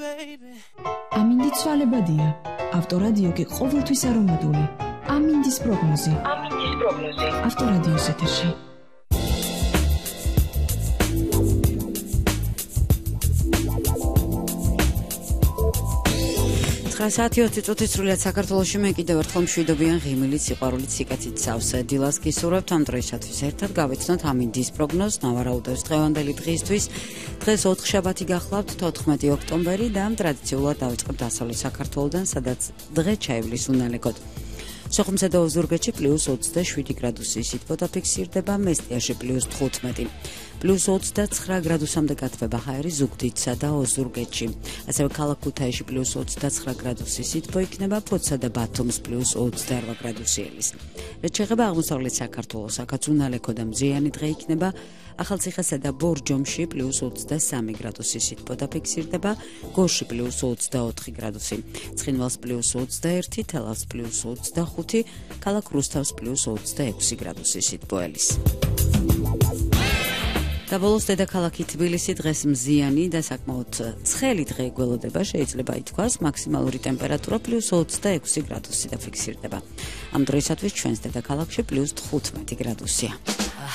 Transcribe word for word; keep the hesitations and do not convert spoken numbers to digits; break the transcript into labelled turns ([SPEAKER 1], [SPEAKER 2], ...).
[SPEAKER 1] ამინდი ცვალებადია. ავტორადიო კი ყოველთვის არომატული. ამინდის პროგნოზი.
[SPEAKER 2] ამინდის პროგნოზი.
[SPEAKER 1] ავტორადიოს ეთერში.
[SPEAKER 3] საათი ოცი წუთი სრულიად საქართველოში მე კიდევ ერთხელ მშვიდობიან ღიმილით სიყვარულით სიკეთით სავსე დილას გისურვებთ ამ დროისათვის ერთად გავიცნოთ ამინდის პროგნოზს ნავარაუდოს დღევანდელი დღისთვის დღეს ოთხშაბათი გახლავთ თოთხმეტი ოქტომბერი და ტრადიციულად დავიწყებთ დასავლეთ საქართველოდან სადაც დღე ჩაივლის უნალეკოდ სოხუმსა და ოზურგეთში პლუს ოცდაშვიდი გრადუსი სითბო დაფიქსირდება მესტიაში პლუს თხუთმეტი პლუს ოცდაცხრა გრადუსამდე გათბება ჰაერი ზუგდიდსა და ოზურგეთში. ასევე ქალაქ ქუთაისში პლუს ოცდაცხრა გრადუსი სითბო იქნება, ფოთსა და ბათუმს პლუს ოცდაორ გრადუსი ელის. რაც შეეხება აღმოსავლეთ საქართველოს, აქაც უნალეკო და მზიანი დღე იქნება, ახალციხესა და ბორჯომში პლუს ოცდასამი გრადუსი სითბო დაფიქსირდება, გორში პლუს ოცდაოთხი გრადუსი, ცხინვალს პლუს ოცდაერთი, თელავს პლუს ოცდახუთი, ქალაქ რუსთავს პლუს ოცდაექვსი გრადუსი სითბო ელის. და ბოლოს დედაქალაქი თბილისი დღეს მზიანი და საკმაოდ ცხელი დღე გველოდება, შეიძლება ითქვას, მაქსიმალური ტემპერატურა პლუს ოცდაექვსი გრადუსი დაფიქსირდება. ამ დროისათვის ჩვენს დედაქალაქში პლუს თხუთმეტი გრადუსია.